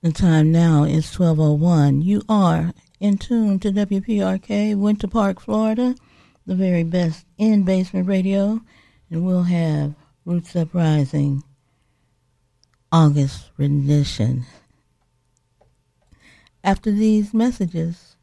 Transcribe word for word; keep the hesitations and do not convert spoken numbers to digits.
The time now is twelve oh one. You are in tune to W P R K, Winter Park, Florida, the very best in basement radio, and we'll have Roots Uprising August rendition. After these messages,